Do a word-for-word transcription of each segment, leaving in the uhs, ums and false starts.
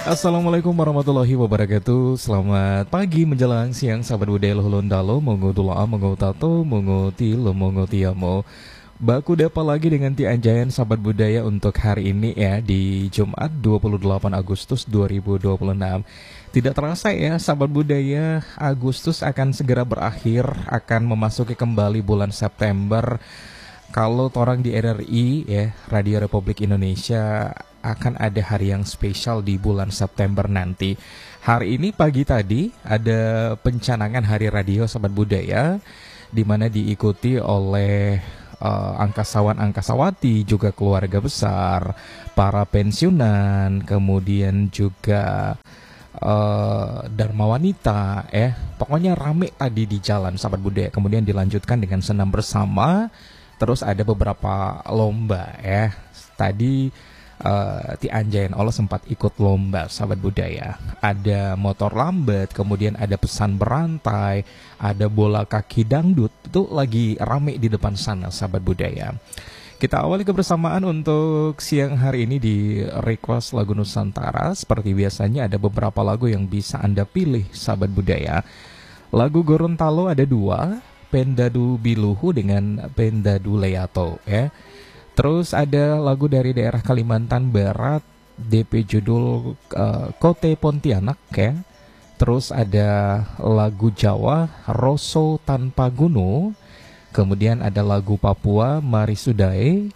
Assalamualaikum warahmatullahi wabarakatuh. Selamat pagi menjelang siang sahabat budaya Luhulun Dalo. Mongo doa, mongo tato, mongo tilo, mongo tiamo. Baku dapa lagi dengan Ti Anjayan sahabat budaya untuk hari ini ya, di Jumat dua puluh delapan Agustus dua ribu dua puluh enam. Tidak terasa ya sahabat budaya, Agustus akan segera berakhir, akan memasuki kembali bulan September. Kalau orang di R R I ya, Radio Republik Indonesia, akan ada hari yang spesial di bulan September nanti. Hari ini pagi tadi ada pencanangan Hari Radio Sahabat Budaya, di mana diikuti oleh uh, angkasawan-angkasawati, juga keluarga besar, para pensiunan, kemudian juga uh, Dharma Wanita, eh pokoknya rame tadi di jalan Sahabat Budaya. Kemudian dilanjutkan dengan senam bersama. Terus ada beberapa lomba ya. Tadi uh, Ti Anjayan Allah sempat ikut lomba sahabat budaya. Ada motor lambat, kemudian ada pesan berantai, ada bola kaki dangdut. Itu lagi rame di depan sana sahabat budaya. Kita awali kebersamaan untuk siang hari ini di request lagu Nusantara. Seperti biasanya ada beberapa lagu yang bisa Anda pilih sahabat budaya. Lagu Gorontalo ada dua, Pendadu Biluhu dengan Pendadu Leato ya. Terus ada lagu dari daerah Kalimantan Barat, D P judul uh, Kote Pontianak ya. Terus ada lagu Jawa, Rosso Tanpa Gunung. Kemudian ada lagu Papua, Mari Sudai.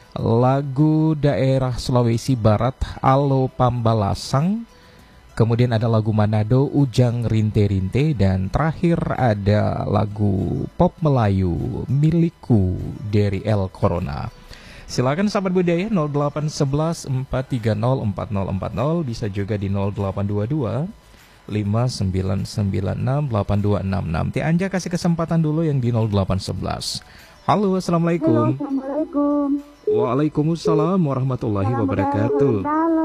Lagu daerah Sulawesi Barat, Alo Pambalasang. Kemudian ada lagu Manado, Ujang Rinte-Rinte. Dan terakhir ada lagu pop Melayu, Milikku dari El Corona. Silakan sahabat budaya nol delapan satu satu empat tiga nol empat nol empat nol. Bisa juga di nol delapan dua dua lima sembilan sembilan enam delapan dua enam enam. Ti Anja kasih kesempatan dulu yang di nol delapan satu satu. Halo, Assalamualaikum. Halo, Assalamualaikum. Waalaikumsalam warahmatullahi wabarakatuh.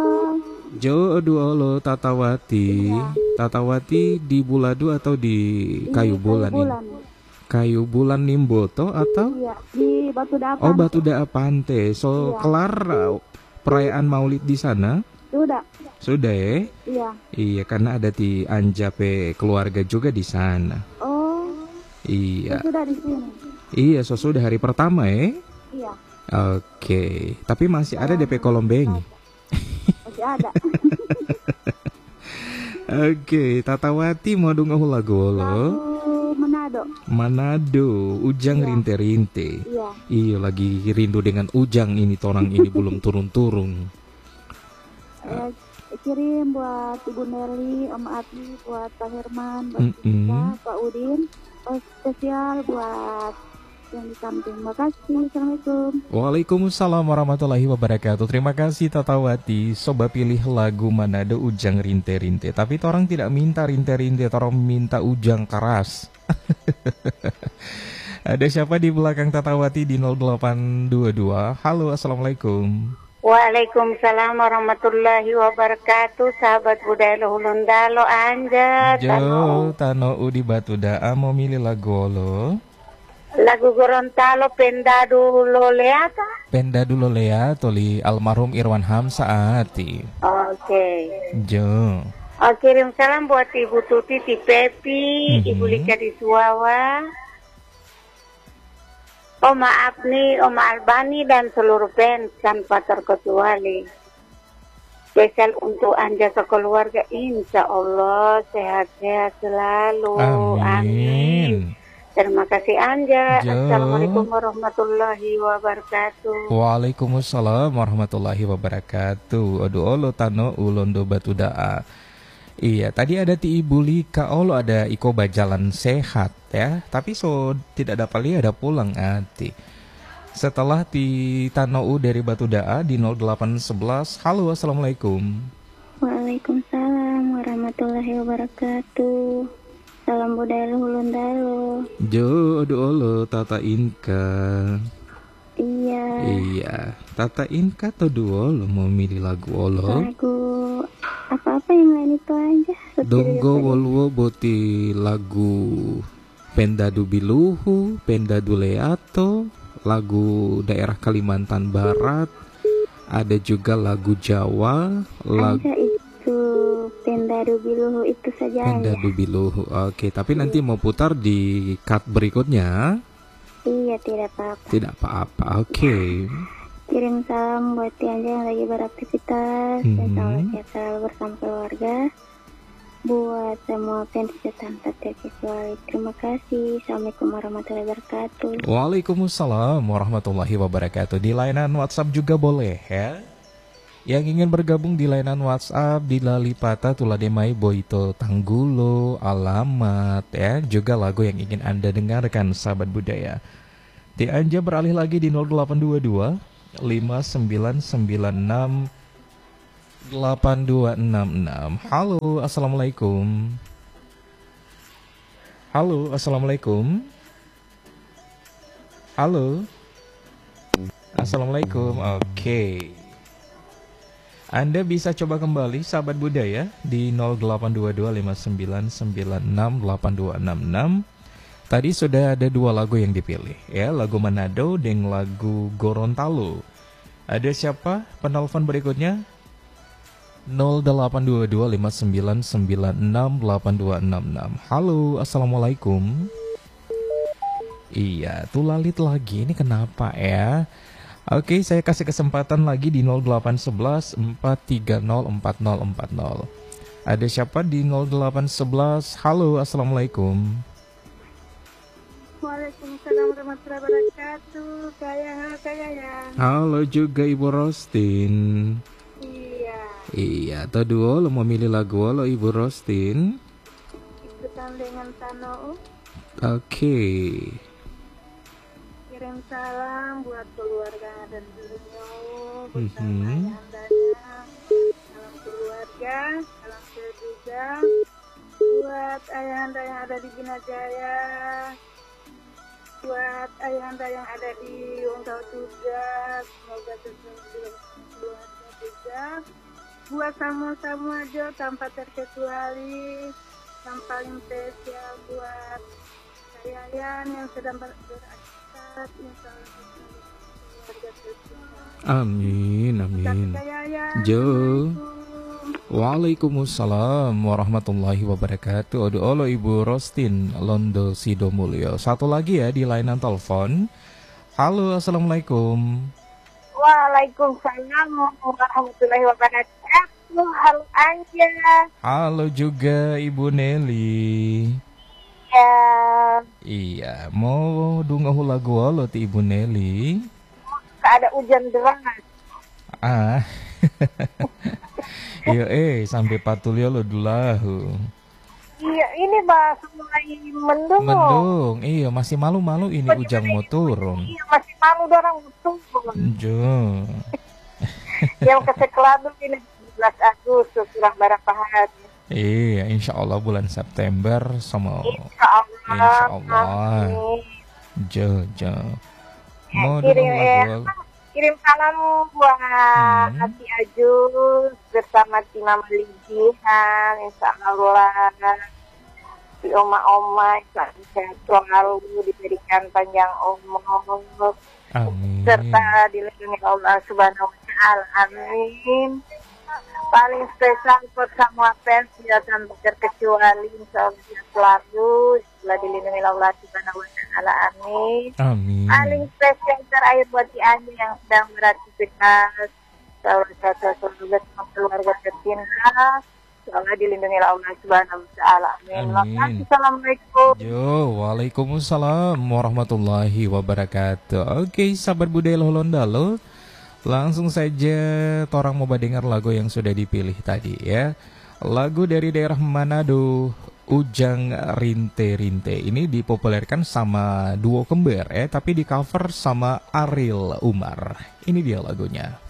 Jo duolo Tatawati. Iya. Tatawati di Buladu atau di Kayu Bulan ini? Kayu Bulan Nimboto atau? Iya, di Batu Dapan. Oh, Batu Daapante. So, Iya. kelar uh, perayaan Maulid di sana? Sudah. Sudah ya? Iya. Iya, karena ada di Anjape keluarga juga di sana. Oh. Iya. Sudah di sini. Iya, so sudah hari pertama ya? Iya. Oke, tapi masih ada D P Kolombengi. Masih ada. Oke, Tatawati mau dengar lagu lo? Lagu Manado. Manado, Ujang Iya. Rinte-Rinte. Iya. Iya, lagi rindu dengan Ujang ini, torang ini belum turun-turun. Eh, kirim buat Ibu Nelly, Om Ati, buat Pak Herman, buat Mm-mm. kita, Pak Udin. Oh, spesial buat yang di samping. Makasih. Assalamualaikum. Waalaikumsalam warahmatullahi wabarakatuh. Terima kasih Tatawati. Coba pilih lagu Manado Ujang Rinte-Rinte. Tapi torang tidak minta rinte-rinte, torang minta Ujang keras. Ada siapa di belakang Tatawati di nol delapan dua dua? Halo, Assalamualaikum. Waalaikumsalam warahmatullahi wabarakatuh. Sahabat budaya Luhulun Dalo Anja Jo, Tano. Tano Udi Batu Daa mau milih lagu lo? Lagu Gorontalo Pendadu Loleata. Penda dulu Lea, toli almarhum Irwan Hamsa Ati. Oke. Jo. Oh, kirim salam buat Ibu Tuti di Pepi, Mhm. Ibu Lika di Suawa, Oma Apni, Oma Albani dan seluruh fans tanpa terkecuali. Spesial untuk Anja sekeluarga, insya Allah sehat-sehat selalu. Amin. Terima kasih Anja. Jo. Assalamualaikum warahmatullahi wabarakatuh. Waalaikumsalam warahmatullahi wabarakatuh. Aduh olo tano ulondo batu daa. Iya, tadi ada ti Ibu Lika, olo ada Iko Bajalan Sehat ya. Tapi so tidak dapat lihat ada pulang ati. Setelah di Tanau dari Batu Daa di nol delapan satu satu. Halo, Assalamualaikum. Waalaikumsalam warahmatullahi wabarakatuh. Salam budaya Luhulun Dalo. Jo, aduh olo Tata Inka. Iya. Iya, Tata Inka atau duo lo mau milih lagu olo? Lagu apa-apa yang lain itu aja. Donggo Wolwo boti lagu Pendadu Biluhu, Pendadu Leato, lagu daerah Kalimantan Barat, ada juga lagu Jawa, lagu Aja itu untuk Tenda Dubiluhu itu saja Tenda ya. Dubiluhu. Oke, tapi nanti mau putar di cut berikutnya. Iya, tidak apa-apa. Tidak apa-apa. Oke. Kirim salam buat Tianja yang lagi beraktivitas. Mhm. Dan selamat sehat selalu bersama keluarga. Buat semua fans tanpa terkecuali. Terima kasih. Assalamualaikum warahmatullahi wabarakatuh. Waalaikumsalam warahmatullahi wabarakatuh. Di layanan WhatsApp juga boleh ya. Yang ingin bergabung di layanan WhatsApp di Lalipata Tulademai Boito Tanggulo, alamat ya, juga lagu yang ingin Anda dengarkan sahabat budaya. Di Anja beralih lagi di nol delapan dua dua lima sembilan sembilan enam delapan dua enam enam. Halo, assalamualaikum. Halo, assalamualaikum. Halo, assalamualaikum. Oke. Anda bisa coba kembali sahabat budaya di nol delapan dua dua lima sembilan sembilan enam delapan dua enam enam. Tadi sudah ada dua lagu yang dipilih ya, lagu Manado dan lagu Gorontalo. Ada siapa penelpon berikutnya? nol delapan dua dua lima sembilan sembilan enam delapan dua enam enam. Halo, assalamualaikum. Iya, tuh Lalit lagi, ini kenapa ya? Oke, saya kasih kesempatan lagi di nol delapan satu satu empat tiga nol empat nol empat nol. Ada siapa di nol delapan satu satu? Halo, assalamualaikum. Waalaikumsalam warahmatullahi wabarakatuh. Kayang, kayang. Halo juga Ibu Rostin. Iya. Iya, tadi lo mau milih lagu lo Ibu Rostin. Ikutan dengan Tano. Oke. Kirim salam buat keluarga dan beliau bersama Mhm. ayah-andanya. Salam keluarga, salam juga buat ayah-anda yang ada di Binajaya, buat ayah-anda yang ada di Ungkau juga, semoga sesuai keluarga juga, buat sama-sama aja tanpa terkecuali, yang paling spesial buat Yayan yang sedang beraktivitas, insya Allah keluarga tercinta. Amin, amin. Kak Yayan, Jo. Assalamualaikum. Waalaikumsalam warahmatullahi wabarakatuh. Aduh, olo Ibu Rostin Londo Sidomulyo. Satu lagi ya di layanan telepon. Halo, assalamualaikum. Waalaikumsalam warahmatullahi wabarakatuh. Halo Anja. Halo juga Ibu Nelly. Ya, Iya, mau dungahu lagu lo ti Ibu Nelly. ada hujan deras. Ah. Iya eh sampai patulio lo dulahu. Iya, ini bahas mulai mendung. Mendung. Iya, masih malu-malu ini ujang mau turun. Iya, masih malu dorang turun. Jo. Yang kesekeladu ini tujuh belas Agustus kurang berapa hari. Iya, insya Allah bulan September sama Insya Allah. Insya Allah. Amin. Jo, jo. Mau Kirim, dengar eh, lagu? kirim salam buat Hmm. Hati Ajus bersama tim Mama Lijihan, insya Allah di oma-oma sehat selalu diberikan panjang umur Amin. serta dilindungi Allah Subhanahu Wa Taala. Amin. Paling spesial buat semua fans ya tanpa terkecuali, insya Allah sehat selalu setelah dilindungi Allah Subhanahu Wa Taala. Amin. Amin. Paling spesial terakhir buat Ci Anja yang sedang beraktivitas, salah satu keluarga keluarga tercinta, semoga dilindungi Allah Subhanahu Wa Taala. Amin. Terima Amin. kasih. Assalamualaikum. Jo, waalaikumsalam warahmatullahi wabarakatuh. Oke, sahabat budaya Lolondalo, langsung saja torang mau dengar lagu yang sudah dipilih tadi ya. Lagu dari daerah Manado, Ujang Rinte Rinte. Ini dipopulerkan sama duo kembar ya, tapi di cover sama Ariel Umar. Ini dia lagunya.